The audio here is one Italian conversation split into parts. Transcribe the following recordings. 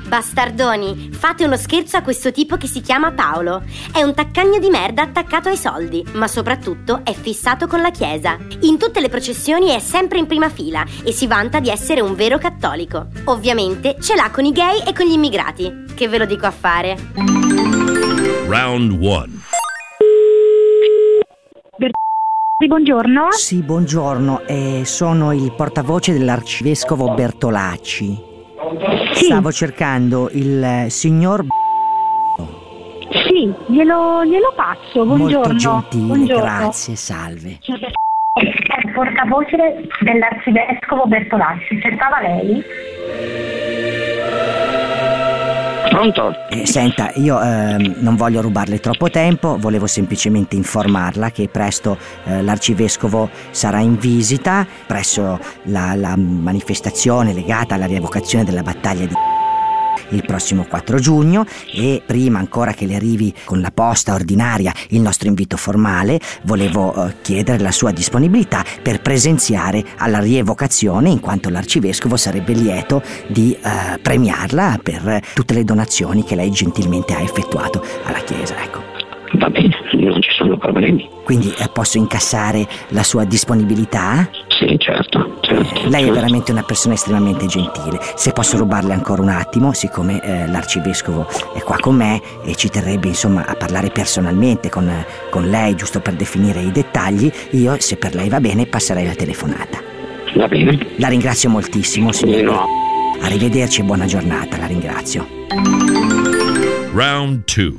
Bastardoni, fate uno scherzo a questo tipo che si chiama Paolo. È un taccagno di merda attaccato ai soldi, ma soprattutto è fissato con la chiesa. In tutte le processioni è sempre in prima fila e si vanta di essere un vero cattolico. Ovviamente ce l'ha con i gay e con gli immigrati. Che ve lo dico a fare? Round 1. Buongiorno. Sì, buongiorno, sono il portavoce dell'arcivescovo Bertolacci. Sì. Stavo cercando il signor Sì, glielo passo. Buongiorno. Molto gentile, Buongiorno. grazie, salve. È il portavoce dell'arcivescovo Bertolacci. Cercava lei? Pronto? Senta, io non voglio rubarle troppo tempo, volevo semplicemente informarla che presto l'arcivescovo sarà in visita presso la manifestazione legata alla rievocazione della battaglia di il prossimo 4 giugno e prima ancora che le arrivi con la posta ordinaria il nostro invito formale, volevo chiedere la sua disponibilità per presenziare alla rievocazione, in quanto l'arcivescovo sarebbe lieto di premiarla per tutte le donazioni che lei gentilmente ha effettuato alla Chiesa, ecco. Va bene, non ci sono problemi. Quindi posso incassare la sua disponibilità? Sì, certo. Lei è veramente una persona estremamente gentile. Se posso rubarle ancora un attimo, siccome l'arcivescovo è qua con me e ci terrebbe insomma a parlare personalmente con lei, giusto per definire i dettagli, io, se per lei va bene, passerei la telefonata. Va bene. La ringrazio moltissimo, signore. No. Arrivederci e buona giornata, la ringrazio. Round 2.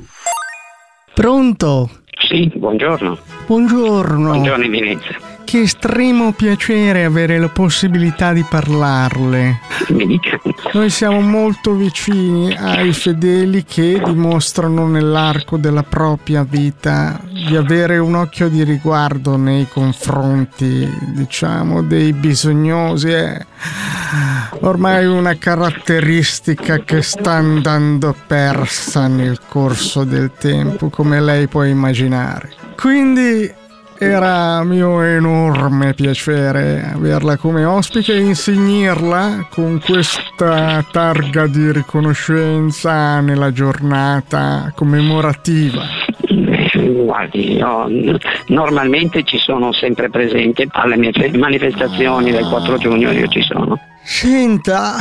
Pronto? Sì, buongiorno. Buongiorno. Buongiorno, Eminenza. Che estremo piacere avere la possibilità di parlarle. Mi dica. Noi siamo molto vicini ai fedeli che dimostrano nell'arco della propria vita di avere un occhio di riguardo nei confronti, diciamo, dei bisognosi. È ormai una caratteristica che sta andando persa nel corso del tempo, come lei può immaginare. Quindi era mio enorme piacere averla come ospite e insignirla con questa targa di riconoscenza nella giornata commemorativa. Guardi, io normalmente ci sono sempre presente alle mie manifestazioni del 4 giugno, io ci sono. Senta,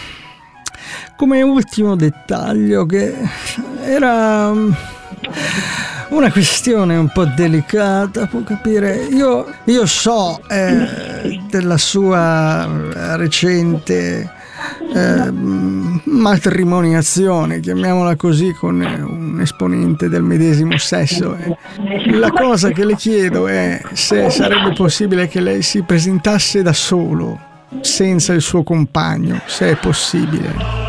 come ultimo dettaglio, che era una questione un po' delicata, può capire. Io so della sua recente matrimoniazione, chiamiamola così, con un esponente del medesimo sesso. La cosa che le chiedo è se sarebbe possibile che lei si presentasse da solo, senza il suo compagno, se è possibile.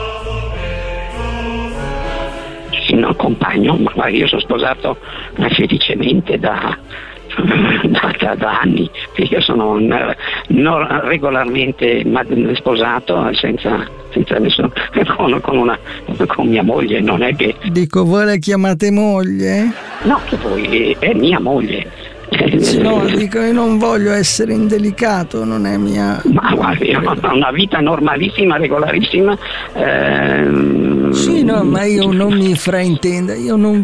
Non compagno, ma guarda, io sono sposato felicemente da anni. Io sono regolarmente sposato senza nessuno, con mia moglie, non è che... Dico, voi la chiamate moglie? No, che poi è mia moglie. No, dico, io non voglio essere indelicato, non è mia... Ma guardi, io ho una vita normalissima, regolarissima. Sì, no, ma io non mi fraintenda, io non